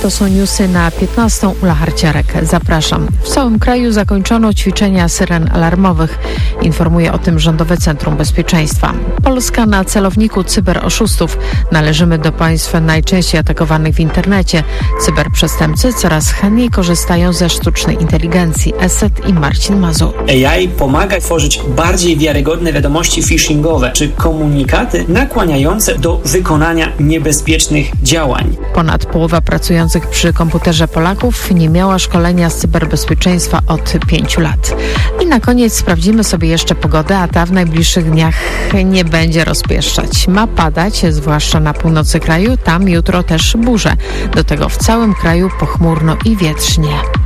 To są newsy na 15. Ula Harciarek. Zapraszam. W całym kraju zakończono ćwiczenia syren alarmowych. Informuje o tym Rządowe Centrum Bezpieczeństwa. Polska na celowniku cyberoszustów. Należymy do państw najczęściej atakowanych w internecie. Cyberprzestępcy coraz chętniej korzystają ze sztucznej inteligencji. Eset i Marcin Mazur. AI pomaga tworzyć bardziej wiarygodne wiadomości phishingowe czy komunikaty nakłaniające do wykonania niebezpiecznych działań. Ponad połowa pracujących przy komputerze Polaków nie miała szkolenia z cyberbezpieczeństwa od 5 lat. I na koniec sprawdzimy sobie jeszcze pogodę, a ta w najbliższych dniach nie będzie rozpieszczać. Ma padać, zwłaszcza na północy kraju, tam jutro też burze. Do tego w całym kraju pochmurno i wietrznie.